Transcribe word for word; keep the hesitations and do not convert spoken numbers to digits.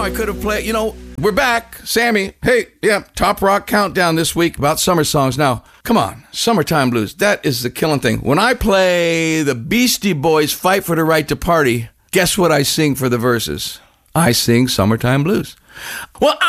I could have played, you know, we're back. Sammy, hey, yeah, Top Rock Countdown this week about summer songs. Now, come on, Summertime Blues, that is the killing thing. When I play the Beastie Boys' Fight for the Right to Party, guess what I sing for the verses? I sing Summertime Blues. Well,